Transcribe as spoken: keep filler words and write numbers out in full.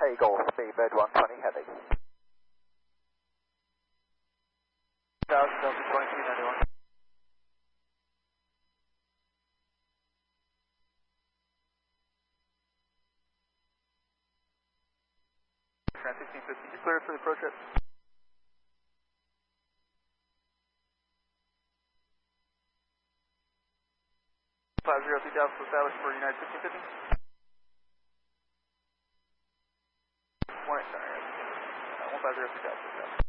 Eagle, speedbird one twenty heavy. South, Delta twenty-three ninety-one. Trans sixteen fifty, you cleared for the approach trip? five zero three Dallas established for United sixteen fifty. One, sorry, uh, one five zero three Dallas established.